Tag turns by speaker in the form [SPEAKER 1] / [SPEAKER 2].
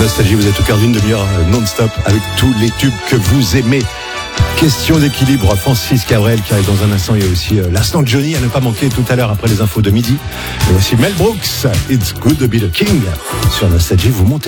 [SPEAKER 1] Nostalgie, vous êtes au cœur d'une demi-heure non-stop avec tous les tubes que vous aimez. Question d'équilibre, Francis Cabrel qui arrive dans un instant. Il y a aussi l'instant de Johnny à ne pas manquer tout à l'heure après les infos de midi. Et aussi Mel Brooks, It's Good to Be the King. Sur Nostalgie, vous montez.